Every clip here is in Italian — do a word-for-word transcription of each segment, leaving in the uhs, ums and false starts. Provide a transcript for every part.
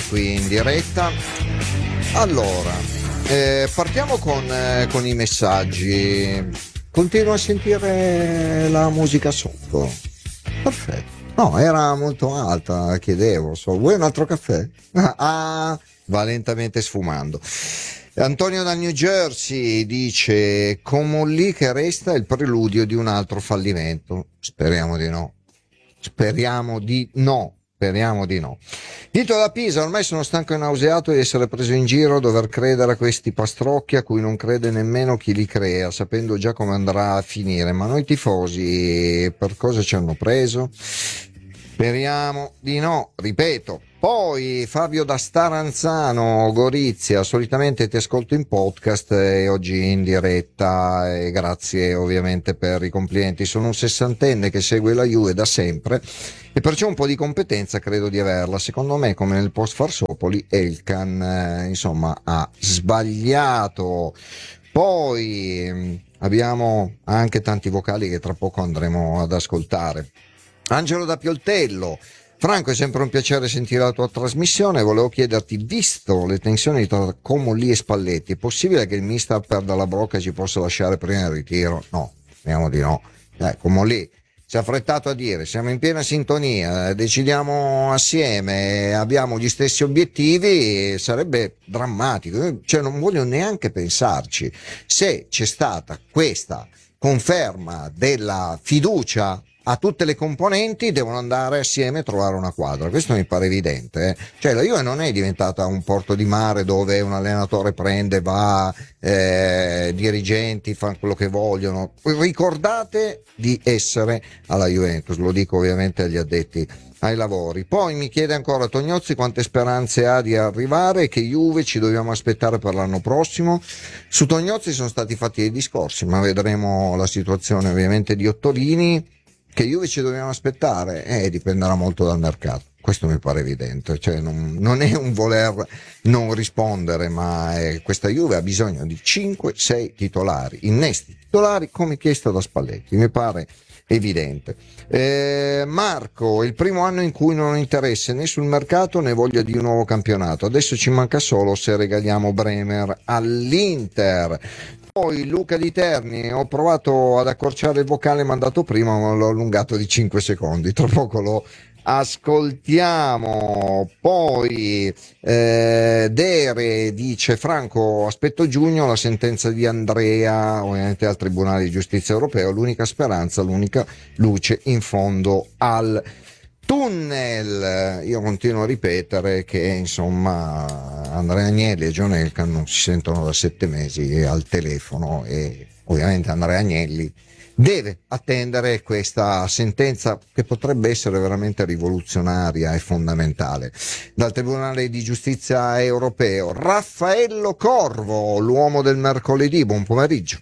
qui in diretta. Allora, eh, partiamo con, eh, con i messaggi. Continuo a sentire la musica sotto. Perfetto. No, era molto alta, chiedevo. So, vuoi un altro caffè? Ah, va lentamente sfumando. Antonio da New Jersey dice: Comolli che resta il preludio di un altro fallimento. Speriamo di no. Speriamo di no. Speriamo di no. Dito da Pisa: ormai sono stanco e nauseato di essere preso in giro, dover credere a questi pastrocchi a cui non crede nemmeno chi li crea, sapendo già come andrà a finire. Ma noi tifosi per cosa ci hanno preso? Speriamo di no, ripeto. Poi Fabio da Staranzano, Gorizia: solitamente ti ascolto in podcast e oggi in diretta, e grazie ovviamente per i complimenti. Sono un sessantenne che segue la Juve da sempre e perciò un po' di competenza credo di averla. Secondo me, come nel post Farsopoli, Elkan eh, insomma ha sbagliato. Poi mh, abbiamo anche tanti vocali che tra poco andremo ad ascoltare. Angelo da Pioltello: Franco, è sempre un piacere sentire la tua trasmissione. Volevo chiederti, visto le tensioni tra Comolli e Spalletti, è possibile che il mister perda la brocca e ci possa lasciare prima del ritiro? No, speriamo di no. Eh, Comolli si è affrettato a dire: siamo in piena sintonia, decidiamo assieme, abbiamo gli stessi obiettivi. Sarebbe drammatico, cioè non voglio neanche pensarci. Se c'è stata questa conferma della fiducia a tutte le componenti, devono andare assieme a trovare una quadra. Questo mi pare evidente, eh? Cioè la Juve non è diventata un porto di mare dove un allenatore prende, va, eh, dirigenti fanno quello che vogliono. Ricordate di essere alla Juventus, lo dico ovviamente agli addetti ai lavori. Poi mi chiede ancora Tognozzi quante speranze ha di arrivare e che Juve ci dobbiamo aspettare per l'anno prossimo. Su Tognozzi sono stati fatti dei discorsi, ma vedremo la situazione ovviamente di Ottolini. Che Juve ci dobbiamo aspettare? Eh, dipenderà molto dal mercato, questo mi pare evidente, cioè non, non è un voler non rispondere, ma è, questa Juve ha bisogno di cinque sei titolari, innesti titolari come chiesto da Spalletti, mi pare evidente. Eh, Marco: il primo anno in cui non ho interesse né sul mercato né voglia di un nuovo campionato, adesso ci manca solo se regaliamo Bremer all'Inter. Poi Luca di Terni: ho provato ad accorciare il vocale mandato prima, ma l'ho allungato di cinque secondi, tra poco lo ascoltiamo. Poi eh, Dere dice: Franco, aspetto giugno la sentenza di Andrea, ovviamente al Tribunale di Giustizia Europeo, l'unica speranza, l'unica luce in fondo al tunnel. Io continuo a ripetere che insomma Andrea Agnelli e John Elkann non si sentono da sette mesi al telefono e ovviamente Andrea Agnelli deve attendere questa sentenza che potrebbe essere veramente rivoluzionaria e fondamentale dal Tribunale di Giustizia Europeo. Raffaello Corvo, l'uomo del mercoledì, buon pomeriggio.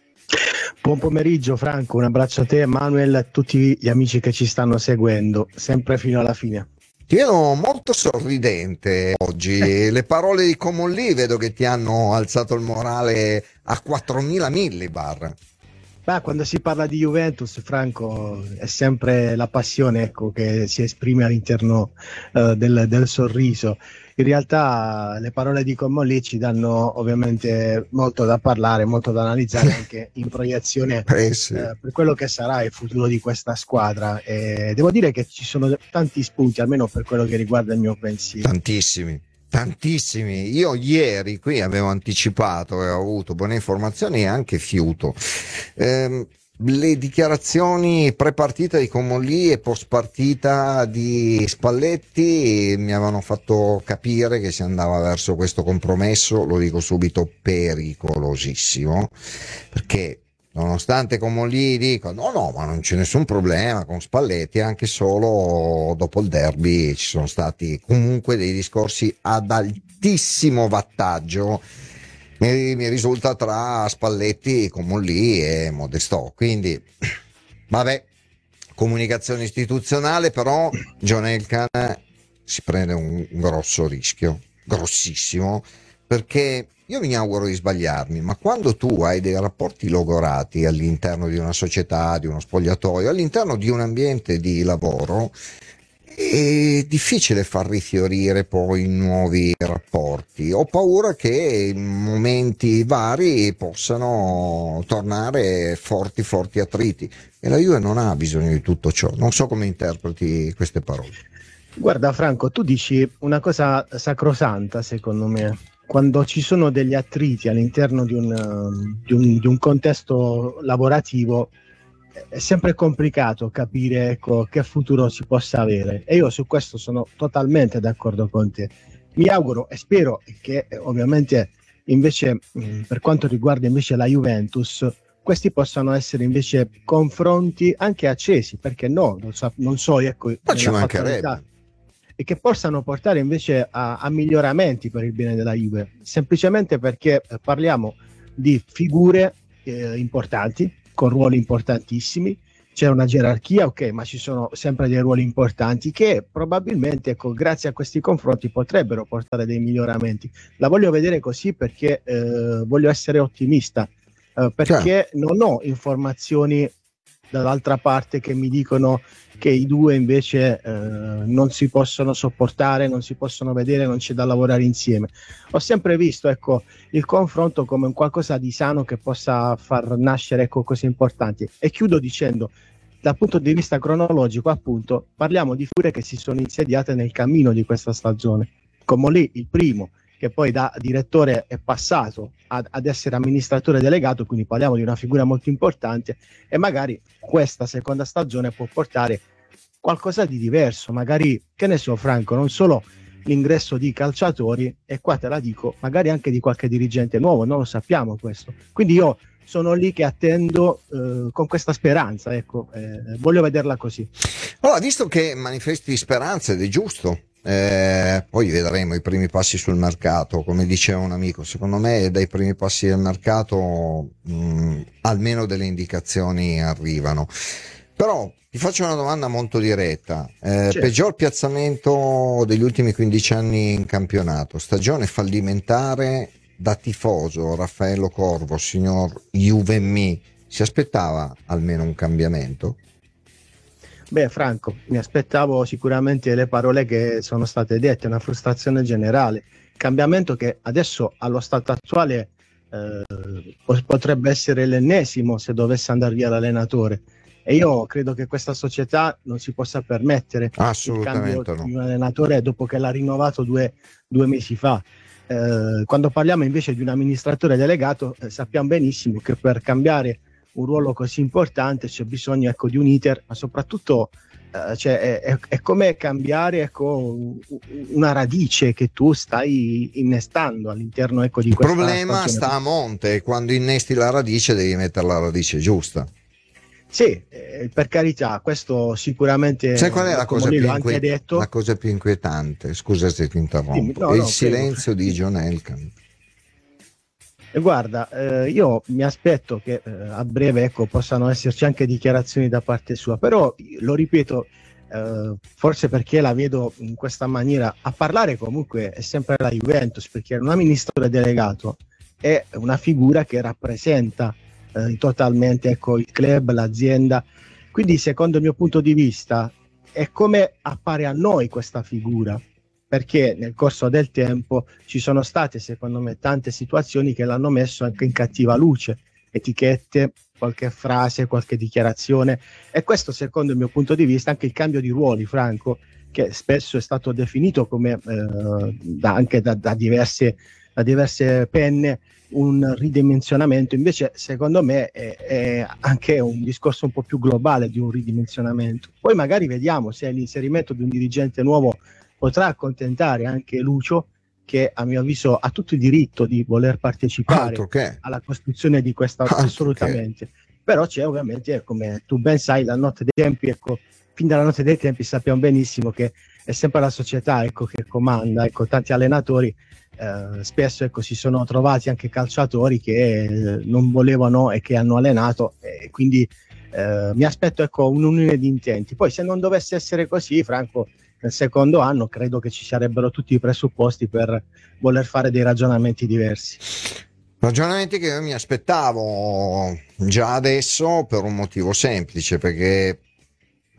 Buon pomeriggio Franco, un abbraccio a te, Manuel, e a tutti gli amici che ci stanno seguendo, sempre fino alla fine. Ti vedo molto sorridente oggi, le parole di Comolli vedo che ti hanno alzato il morale a quattromila millibar. Beh, quando si parla di Juventus, Franco, è sempre la passione, ecco, che si esprime all'interno uh, del, del sorriso. In realtà le parole di Comolli ci danno ovviamente molto da parlare, molto da analizzare anche in proiezione eh sì. eh, per quello che sarà il futuro di questa squadra. E devo dire che ci sono tanti spunti, almeno per quello che riguarda il mio pensiero. Tantissimi. Tantissimi. Io ieri qui avevo anticipato e ho avuto buone informazioni e anche fiuto. Ehm, le dichiarazioni pre-partita di Comolli e post-partita di Spalletti mi avevano fatto capire che si andava verso questo compromesso, lo dico subito, pericolosissimo, perché nonostante Comolli dica no no ma non c'è nessun problema con Spalletti, anche solo dopo il derby ci sono stati comunque dei discorsi ad altissimo wattaggio, mi, mi risulta, tra Spalletti, Comolli e Modestò. Quindi vabbè, comunicazione istituzionale, però John Elkann si prende un grosso rischio, grossissimo, perché io mi auguro di sbagliarmi, ma quando tu hai dei rapporti logorati all'interno di una società, di uno spogliatoio, all'interno di un ambiente di lavoro, è difficile far rifiorire poi nuovi rapporti. Ho paura che in momenti vari possano tornare forti, forti attriti. E la Juve non ha bisogno di tutto ciò. Non so come interpreti queste parole. Guarda Franco, tu dici una cosa sacrosanta secondo me. Quando ci sono degli attriti all'interno di un, uh, di un, di un contesto lavorativo, è sempre complicato capire, ecco, che futuro si possa avere, e io su questo sono totalmente d'accordo con te. Mi auguro e spero che eh, ovviamente invece mh, per quanto riguarda invece la Juventus, questi possano essere invece confronti anche accesi, perché no, non so, non so ecco, Ma ci nella mancherebbe. fattualità, e che possano portare invece a, a miglioramenti per il bene della Juve, semplicemente perché eh, parliamo di figure eh, importanti, con ruoli importantissimi. C'è una gerarchia, ok, ma ci sono sempre dei ruoli importanti che probabilmente, ecco, grazie a questi confronti potrebbero portare dei miglioramenti. La voglio vedere così perché eh, voglio essere ottimista, eh, perché non ho informazioni dall'altra parte che mi dicono che i due invece eh, non si possono sopportare, non si possono vedere, non c'è da lavorare insieme. Ho sempre visto, ecco, il confronto come un qualcosa di sano che possa far nascere, ecco, cose importanti. E chiudo dicendo, dal punto di vista cronologico, appunto, parliamo di figure che si sono insediate nel cammino di questa stagione. Come lì il primo, che poi da direttore è passato ad, ad essere amministratore delegato, quindi parliamo di una figura molto importante, e magari questa seconda stagione può portare qualcosa di diverso, magari, che ne so Franco, non solo l'ingresso di calciatori, e qua te la dico, magari anche di qualche dirigente nuovo, non lo sappiamo questo. Quindi io sono lì che attendo eh, con questa speranza, ecco, eh, voglio vederla così. Allora, visto che manifesti speranza ed è giusto, eh, poi vedremo i primi passi sul mercato, come diceva un amico, secondo me dai primi passi del mercato mh, almeno delle indicazioni arrivano. Però ti faccio una domanda molto diretta, eh, Certo. Peggior piazzamento degli ultimi quindici anni in campionato, stagione fallimentare. Da tifoso Raffaello Corvo, signor Juve mi, si aspettava almeno un cambiamento? Beh Franco, mi aspettavo sicuramente le parole che sono state dette, una frustrazione generale, cambiamento che adesso allo stato attuale eh, potrebbe essere l'ennesimo se dovesse andare via l'allenatore, e io credo che questa società non si possa permettere il cambio No. di un allenatore dopo che l'ha rinnovato due, due mesi fa. Eh, quando parliamo invece di un amministratore delegato, eh, sappiamo benissimo che per cambiare un ruolo così importante c'è bisogno, ecco, di un iter, ma soprattutto eh, cioè, è, è, è come cambiare, ecco, una radice che tu stai innestando all'interno, ecco, di il questa problema stagione. Sta a monte, quando innesti la radice devi mettere la radice giusta. Sì, eh, per carità, questo sicuramente. Sai qual è la cosa, più inquiet- detto. la cosa più inquietante? Scusa se ti interrompo. Dimmi, no, è no, il silenzio prego. di John Elkann. E guarda, eh, io mi aspetto che eh, a breve, ecco, possano esserci anche dichiarazioni da parte sua, però lo ripeto, eh, forse perché la vedo in questa maniera, a parlare comunque è sempre la Juventus, perché un amministratore delegato è una figura che rappresenta eh, totalmente, ecco, il club, l'azienda, quindi secondo il mio punto di vista è come appare a noi questa figura, perché nel corso del tempo ci sono state, secondo me, tante situazioni che l'hanno messo anche in cattiva luce, etichette, qualche frase, qualche dichiarazione, e questo secondo il mio punto di vista, anche il cambio di ruoli, Franco, che spesso è stato definito come eh, da, anche da, da, diverse, da diverse penne un ridimensionamento, invece secondo me è, è anche un discorso un po' più globale di un ridimensionamento. Poi magari vediamo se l'inserimento di un dirigente nuovo potrà accontentare anche Lucio, che a mio avviso ha tutto il diritto di voler partecipare alla costruzione di questa, Altro assolutamente. Che. Però c'è ovviamente, come tu ben sai, la notte dei tempi, ecco, fin dalla notte dei tempi sappiamo benissimo che è sempre la società, ecco, che comanda, ecco, tanti allenatori eh, spesso, ecco, si sono trovati anche calciatori che eh, non volevano e che hanno allenato, e quindi eh, mi aspetto, ecco, un'unione di intenti. Poi se non dovesse essere così, Franco, nel secondo anno credo che ci sarebbero tutti i presupposti per voler fare dei ragionamenti diversi. Ragionamenti che io mi aspettavo già adesso per un motivo semplice, perché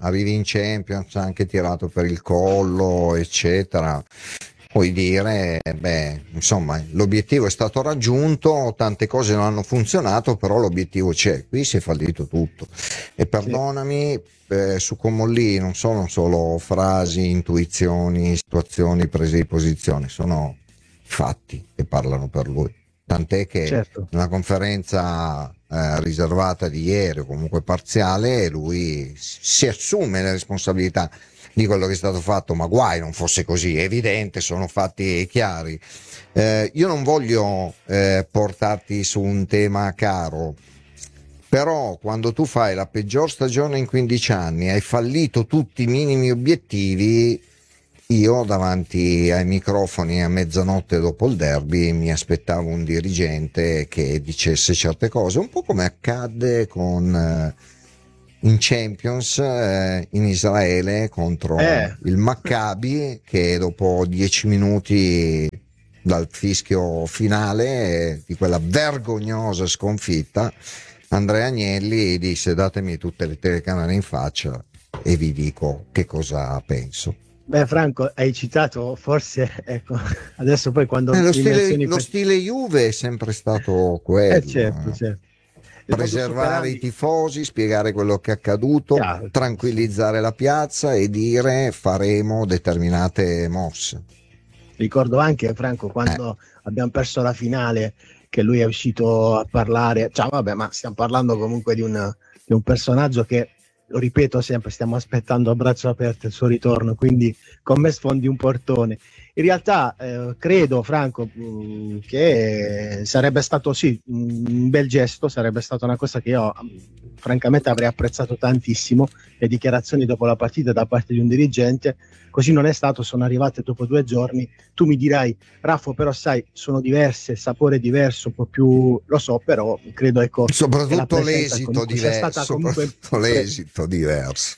arrivi in Champions anche tirato per il collo, eccetera, puoi dire, beh, insomma, l'obiettivo è stato raggiunto, tante cose non hanno funzionato, però l'obiettivo c'è. Qui si è fallito tutto. E perdonami, eh, su Comolli non sono solo frasi, intuizioni, situazioni, prese di posizione, sono fatti che parlano per lui. Tant'è che Certo. nella conferenza eh, riservata di ieri, o comunque parziale, lui si assume le responsabilità di quello che è stato fatto, ma guai non fosse così, è evidente, sono fatti chiari. Eh, io non voglio eh, portarti su un tema caro, però quando tu fai la peggior stagione in quindici anni, hai fallito tutti i minimi obiettivi, io davanti ai microfoni a mezzanotte dopo il derby mi aspettavo un dirigente che dicesse certe cose, un po' come accadde con eh, in Champions eh, in Israele contro Eh. il Maccabi, che dopo dieci minuti dal fischio finale eh, di quella vergognosa sconfitta, Andrea Agnelli disse: datemi tutte le telecamere in faccia e vi dico che cosa penso. Beh, Franco, hai citato forse, ecco, adesso poi quando Eh, lo, mi stile, menzioni lo que- stile Juve è sempre stato quello, eh certo, eh. certo. Il modus Preservare operandi- i tifosi, spiegare quello che è accaduto, Chiaro, tranquillizzare la piazza e dire faremo determinate mosse. Ricordo anche, Franco, quando abbiamo perso la finale, che lui è uscito a parlare, cioè vabbè, ma stiamo parlando comunque di un, di un personaggio che, lo ripeto sempre, stiamo aspettando a braccia aperte il suo ritorno, quindi con me sfondi un portone. In realtà eh, credo, Franco, mh, che sarebbe stato sì un bel gesto, sarebbe stata una cosa che io mh, francamente avrei apprezzato tantissimo, le dichiarazioni dopo la partita da parte di un dirigente. Così non è stato, sono arrivate dopo due giorni. Tu mi dirai, Raffo, però sai, sono diverse, il sapore è diverso, un po' più, lo so, però credo ecco che la Soprattutto presenza l'esito comunque sia diverso, stata comunque soprattutto l'esito diverso.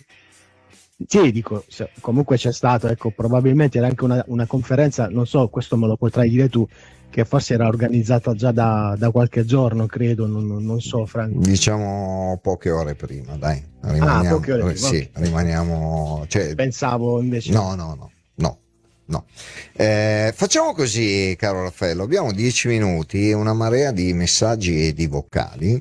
Sì, dico, se- comunque c'è stato, ecco, probabilmente era anche una, una conferenza, non so, questo me lo potrai dire tu, che forse era organizzata già da, da qualche giorno, credo, non, non- non so, Franco. Diciamo poche ore prima, dai, Ah, rimaniamo, poche ore eh, prima, sì, ok. rimaniamo, cioè, Pensavo invece... no, no, no, no, no. Eh, facciamo così, caro Raffaello, abbiamo dieci minuti, una marea di messaggi e di vocali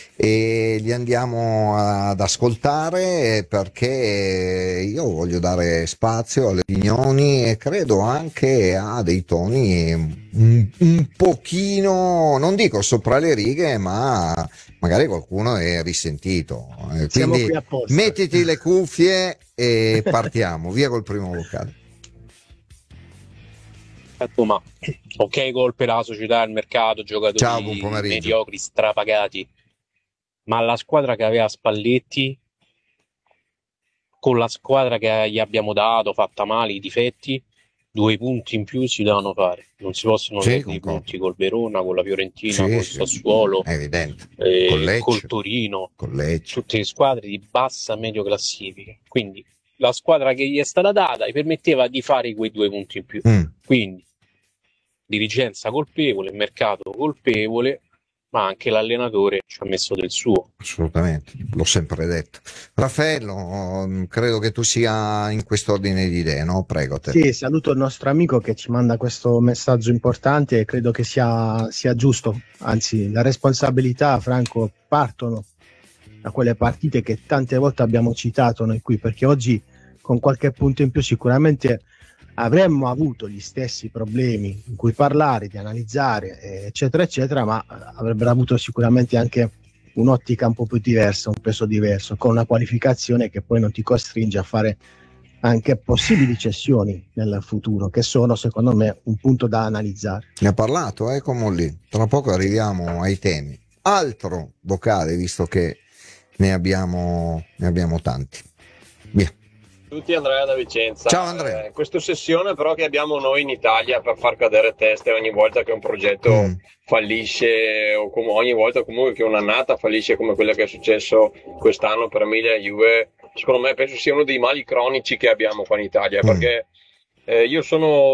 e li andiamo ad ascoltare perché io voglio dare spazio alle opinioni e credo anche a dei toni un, un pochino, non dico sopra le righe, ma magari qualcuno è risentito. Eh, Siamo Quindi qui apposta. mettiti le cuffie e partiamo, via col primo vocale. Ma ok, gol per la società, il mercato, giocatori Ciao, buon pomeriggio. mediocri, strapagati, ma la squadra che aveva Spalletti, con la squadra che gli abbiamo dato, fatta male, i difetti, due punti in più si devono fare. Non si possono Sì, perdere i concordo. punti col Verona, con la Fiorentina, Sì, col sì, Sassuolo, è evidente. eh, Con Lecce. col Torino, Con Lecce. tutte le squadre di bassa medio classifica. Quindi la squadra che gli è stata data gli permetteva di fare quei due punti in più. Mm. Quindi dirigenza colpevole, mercato colpevole, ma anche l'allenatore ci ha messo del suo. Assolutamente, l'ho sempre detto. Raffaello, credo che tu sia in quest'ordine di idee, no? Prego te. Sì, saluto il nostro amico che ci manda questo messaggio importante e credo che sia, sia giusto, anzi la responsabilità, Franco, partono da quelle partite che tante volte abbiamo citato noi qui, perché oggi con qualche punto in più sicuramente avremmo avuto gli stessi problemi in cui parlare, di analizzare, eccetera, eccetera, ma avrebbero avuto sicuramente anche un'ottica un po' più diversa, un peso diverso, con una qualificazione che poi non ti costringe a fare anche possibili cessioni nel futuro, che sono secondo me un punto da analizzare. Ne ha parlato, eh, come lì. Tra poco arriviamo ai temi. Altro vocale, visto che ne abbiamo, ne abbiamo tanti. Via. Tutti, Andrea da Vicenza. Ciao, Andrea. Eh, questa ossessione però che abbiamo noi in Italia per far cadere teste ogni volta che un progetto Mm. fallisce o come ogni volta comunque che un'annata fallisce come quella che è successo quest'anno per Emilia e Juve, secondo me penso sia uno dei mali cronici che abbiamo qua in Italia, Mm. perché eh, io sono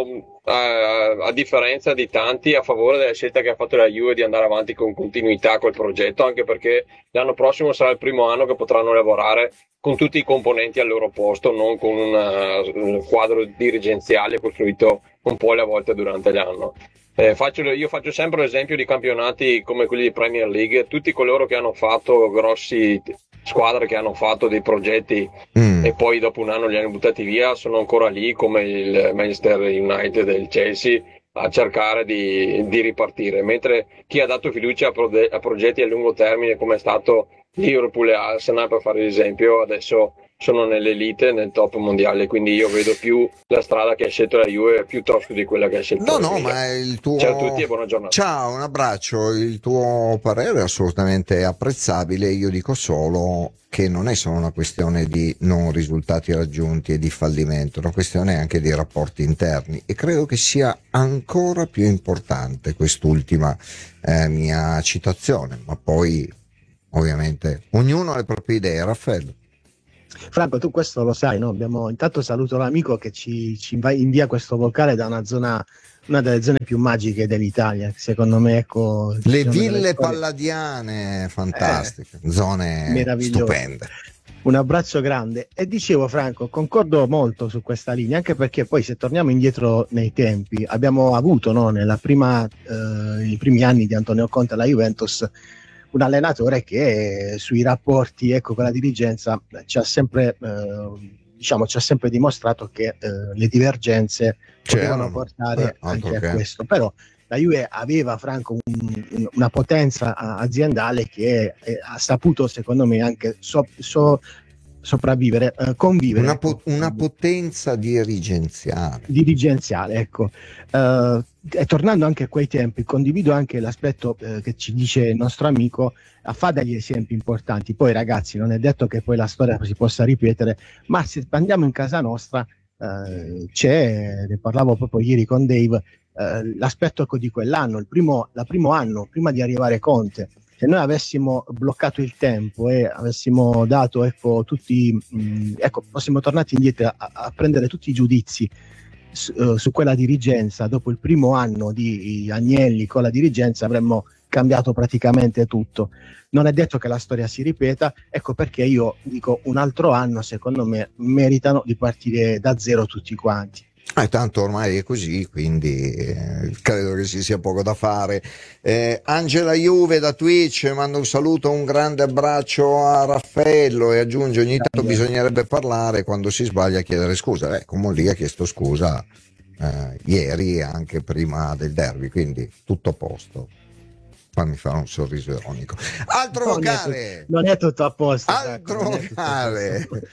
a, a differenza di tanti, a favore della scelta che ha fatto la Juve di andare avanti con continuità col progetto, anche perché l'anno prossimo sarà il primo anno che potranno lavorare con tutti i componenti al loro posto, non con una- un quadro dirigenziale costruito un po' alle volte durante l'anno. Eh, faccio- io faccio sempre l'esempio di campionati come quelli di Premier League, tutti coloro che hanno fatto grossi squadre, che hanno fatto dei progetti Mm. e poi dopo un anno li hanno buttati via, sono ancora lì come il Manchester United e il Chelsea a cercare di, di ripartire, mentre chi ha dato fiducia a, prode- a progetti a lungo termine come è stato Liverpool e Arsenal, per fare l'esempio, adesso sono nell'elite, nel top mondiale, quindi io vedo più la strada che ha scelto la Juve piuttosto di quella che ha scelto No, la no, Liga. ma il tuo... Ciao a tutti e buona giornata. Ciao, un abbraccio. Il tuo parere è assolutamente apprezzabile. Io dico solo che non è solo una questione di non risultati raggiunti e di fallimento, è una questione anche di rapporti interni e credo che sia ancora più importante quest'ultima eh, mia citazione, ma poi ovviamente ognuno ha le proprie idee. Raffaello. Franco, tu questo lo sai, no? Abbiamo, intanto saluto l'amico che ci, ci inva- invia questo vocale da una zona, una delle zone più magiche dell'Italia. Secondo me, ecco, ci Le sono delle ville storie, palladiane, eh, fantastiche, zone meravigliose. stupende. Un abbraccio grande. E dicevo, Franco, concordo molto su questa linea, anche perché poi se torniamo indietro nei tempi, abbiamo avuto, no, nella prima, eh, i primi anni di Antonio Conte alla Juventus, un allenatore che sui rapporti, ecco, con la dirigenza ci ha sempre, eh, diciamo, ci ha sempre dimostrato che eh, le divergenze potevano C'erano, portare eh, altro anche a che. questo. Però la Juve aveva, Franco, un- un- una potenza a- aziendale che eh, ha saputo, secondo me, anche so- so- sopravvivere, eh, convivere, Una, ecco, po- una potenza dirigenziale. dirigenziale, ecco. Eh, e tornando anche a quei tempi, condivido anche l'aspetto eh, che ci dice il nostro amico, eh, fa degli esempi importanti. Poi, ragazzi, non è detto che poi la storia si possa ripetere, ma se andiamo in casa nostra, eh, c'è, ne parlavo proprio ieri con Dave, eh, l'aspetto, ecco, di quell'anno, il primo, la primo anno, prima di arrivare Conte. Se noi avessimo bloccato il tempo e avessimo dato, ecco, tutti, mh, ecco, fossimo tornati indietro a, a prendere tutti i giudizi su, uh, su quella dirigenza, dopo il primo anno di Agnelli con la dirigenza, avremmo cambiato praticamente tutto. Non è detto che la storia si ripeta, ecco perché io dico un altro anno, secondo me, meritano di partire da zero tutti quanti. Eh, tanto ormai è così, quindi eh, credo che ci sia poco da fare. Eh, Angela Juve da Twitch manda un saluto, un grande abbraccio a Raffaello e aggiunge: ogni tanto bisognerebbe parlare, quando si sbaglia chiedere scusa. Eh, come lì ha chiesto scusa eh, ieri anche prima del derby, quindi tutto a posto. Fammi fare un sorriso ironico. Altro Non vocale. è, tu- non è tutto a posto. Altro Franco, non è tutto a vocale. posto.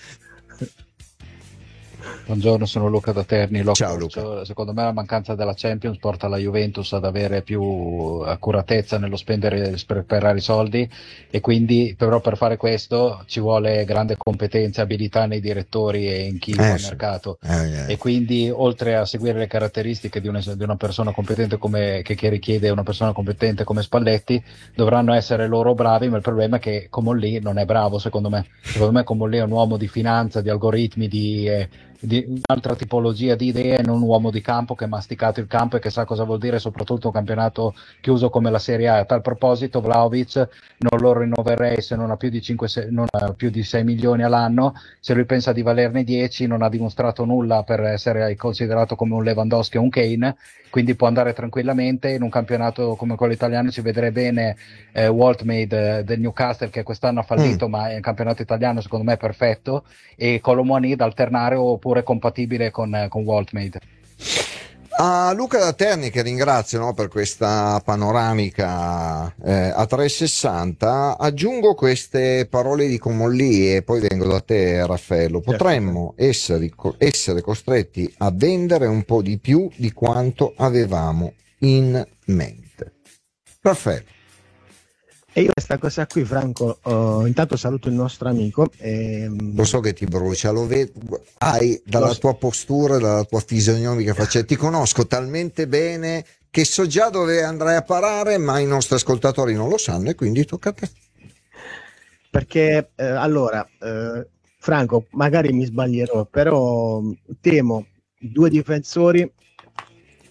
Buongiorno, sono Luca da Terni. Loco. Ciao, Luca. Cioè, secondo me la mancanza della Champions porta la Juventus ad avere più accuratezza nello spendere, sperperare i soldi, e quindi però per fare questo ci vuole grande competenza e abilità nei direttori e in chi Eh, fa il sì. mercato. Eh, eh. E quindi, oltre a seguire le caratteristiche di una, di una persona competente come che, che richiede una persona competente come Spalletti, dovranno essere loro bravi, ma il problema è che Comolli non è bravo, secondo me. Secondo me Comolli è un uomo di finanza, di algoritmi, di, eh, di un'altra tipologia di idee, non un uomo di campo che ha masticato il campo e che sa cosa vuol dire soprattutto un campionato chiuso come la Serie A. A tal proposito, Vlahovic non lo rinnoverei se non ha più di cinque, non ha più di sei milioni all'anno. Se lui pensa di valerne dieci, non ha dimostrato nulla per essere considerato come un Lewandowski o un Kane, quindi può andare tranquillamente. In un campionato come quello italiano ci vedrei bene eh, Waltmade eh, del Newcastle, che quest'anno ha fallito, Mm. ma in campionato italiano secondo me è perfetto, e Colomoni da alternare oppure compatibile con, eh, con Waltmade. A Luca da Terni, che ringrazio, no, per questa panoramica eh, a trecentosessanta, aggiungo queste parole di Comolli e poi vengo da te, Raffaello. Potremmo essere, essere costretti a vendere un po' di più di quanto avevamo in mente. Raffaello. E io questa cosa qui, Franco, oh, intanto saluto il nostro amico. ehm, Lo so che ti brucia, lo vedo, hai dalla Lo so. tua postura, dalla tua fisionomica faccia, ti conosco talmente bene che so già dove andrai a parare, ma i nostri ascoltatori non lo sanno e quindi tocca a te. Perché eh, allora, eh, Franco, magari mi sbaglierò, però temo due difensori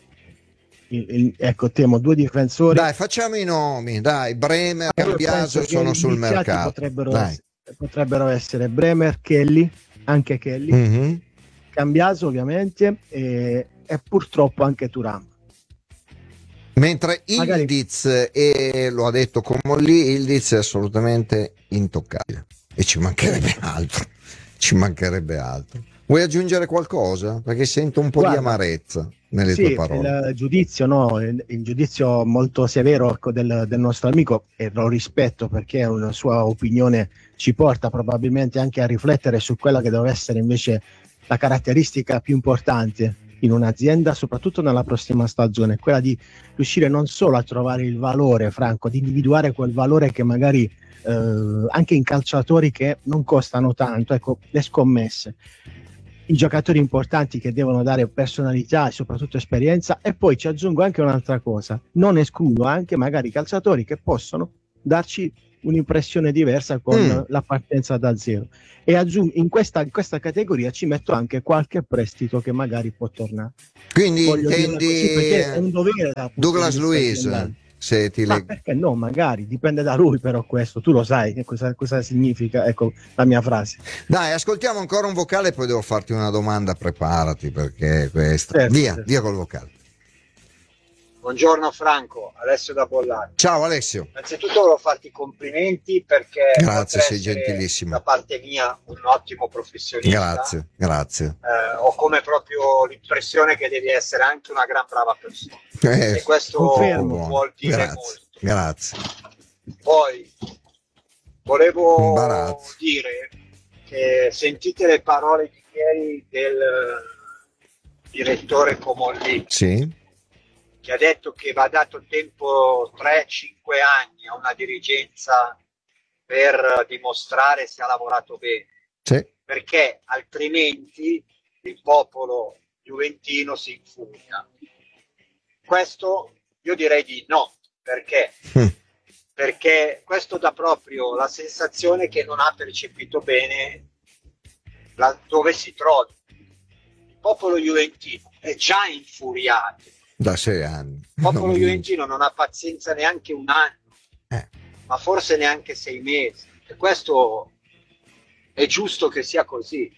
il, il, ecco, temo due difensori. Dai, facciamo i nomi, dai, Bremer, Io Cambiaso penso sono che sul iniziati mercato. Potrebbero, Dai. essere, potrebbero essere Bremer, Kelly, anche Kelly, Mm-hmm. Cambiaso ovviamente, e, e purtroppo anche Thuram. Mentre Magari- Ildiz, e lo ha detto Comolli, Ildiz è assolutamente intoccabile. E ci mancherebbe altro. Ci mancherebbe altro. Vuoi aggiungere qualcosa? Perché sento un po' Guarda, di amarezza nelle sì, tue parole. il giudizio, no, il, il giudizio molto severo, ecco, del, del nostro amico, e lo rispetto perché una sua opinione ci porta probabilmente anche a riflettere su quella che deve essere invece la caratteristica più importante in un'azienda, soprattutto nella prossima stagione, quella di riuscire non solo a trovare il valore, Franco, di individuare quel valore che magari eh, anche in calciatori che non costano tanto, ecco, le scommesse, i giocatori importanti che devono dare personalità e soprattutto esperienza. E poi ci aggiungo anche un'altra cosa, non escludo anche magari calciatori che possono darci un'impressione diversa con Mm. la partenza da zero, e aggiungo in questa, in questa categoria ci metto anche qualche prestito che magari può tornare. Quindi Voglio dirla così, perché è un intendi dovere dal punto Douglas di vista Luiz, aziendale. se ti Ma leggo. perché no, magari dipende da lui, però questo tu lo sai che cosa, cosa significa, ecco la mia frase. Dai, ascoltiamo ancora un vocale, poi devo farti una domanda, preparati perché questa. Certo, via, certo. via col vocale. Buongiorno Franco, Alessio da Bollari. Ciao Alessio. Innanzitutto volevo farti i complimenti perché Grazie, oltre sei essere gentilissimo. da parte mia un ottimo professionista. Grazie, grazie. Eh, ho come proprio l'impressione che devi essere anche una gran brava persona. Eh, E questo confermo. vuol dire grazie, molto. grazie. Poi volevo Imbarazzo. dire che sentite le parole di ieri del direttore Comolli, Sì, che ha detto che va dato tempo tre cinque anni a una dirigenza per dimostrare se ha lavorato bene, sì. perché altrimenti il popolo juventino si infuria. Questo io direi di no, perché? Mm. Perché questo dà proprio la sensazione che non ha percepito bene la, dove si trova. Il popolo juventino è già infuriato. Da sei anni. Il popolo Non- juventino non ha pazienza neanche un anno, Eh. ma forse neanche sei mesi. E questo è giusto che sia così.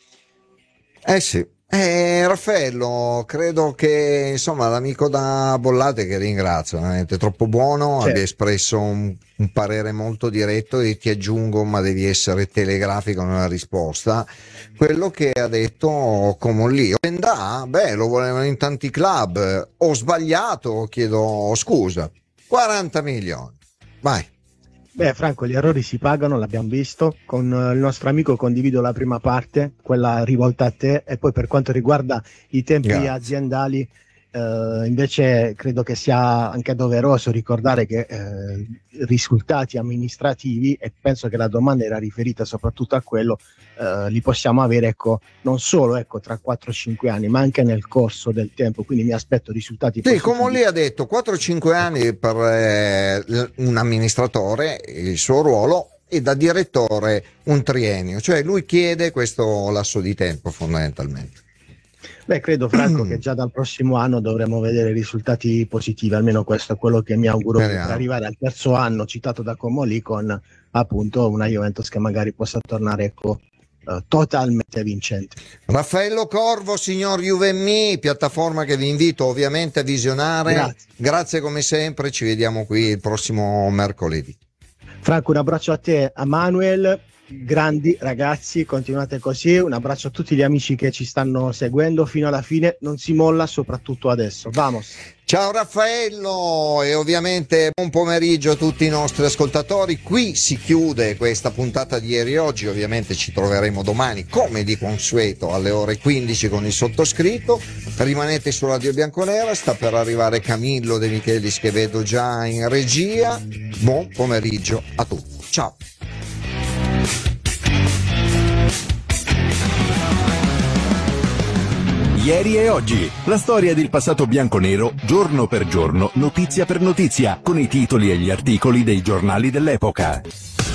Eh sì. Eh, Raffaello, credo che insomma l'amico da Bollate, che ringrazio, veramente troppo buono, Certo. abbia espresso un, un parere molto diretto, e ti aggiungo, ma devi essere telegrafico nella risposta, quello che ha detto Comolli. Vendà, beh, lo volevano in tanti club, ho sbagliato, chiedo scusa, quaranta milioni, vai. Beh, Franco, gli errori si pagano, l'abbiamo visto. Con eh, il nostro amico condivido la prima parte, quella rivolta a te, e poi per quanto riguarda i tempi Grazie. aziendali, eh, invece credo che sia anche doveroso ricordare che eh, risultati amministrativi, e penso che la domanda era riferita soprattutto a quello, eh, li possiamo avere, ecco, non solo ecco, tra quattro cinque anni, ma anche nel corso del tempo, quindi mi aspetto risultati Sì, positivi. Comolli ha detto quattro cinque anni per eh, l- un amministratore, il suo ruolo, e da direttore un triennio, cioè lui chiede questo lasso di tempo fondamentalmente. Beh, credo Franco che già dal prossimo anno dovremo vedere risultati positivi, almeno questo è quello che mi auguro, Speriamo. per arrivare al terzo anno citato da Comolli, con appunto una Juventus che magari possa tornare, ecco, eh, totalmente vincente. Raffaello Corvo, signor Juvemmi, piattaforma che vi invito ovviamente a visionare. Grazie. Grazie come sempre, ci vediamo qui il prossimo mercoledì. Franco, un abbraccio a te, a Manuel, grandi ragazzi, continuate così, un abbraccio a tutti gli amici che ci stanno seguendo fino alla fine, non si molla, soprattutto adesso, vamos! Ciao Raffaello, e ovviamente buon pomeriggio a tutti i nostri ascoltatori. Qui si chiude questa puntata di ieri e oggi, ovviamente ci troveremo domani come di consueto alle ore quindici con il sottoscritto. Rimanete su Radio Bianconera, sta per arrivare Camillo De Michelis che vedo già in regia. Buon pomeriggio a tutti, ciao. Ieri e oggi, la storia del passato bianconero, giorno per giorno, notizia per notizia, con i titoli e gli articoli dei giornali dell'epoca.